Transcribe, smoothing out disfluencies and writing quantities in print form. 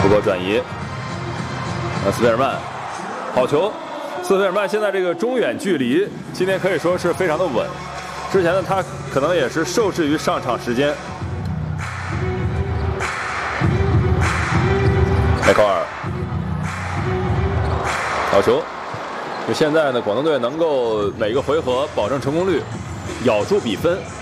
不过转移，斯佩尔曼，好球！斯佩尔曼现在这个中远距离，今天可以说是非常的稳。之前呢，他可能也是受制于上场时间。梅考尔，好球！就现在呢，广东队能够每个回合保证成功率，咬住比分。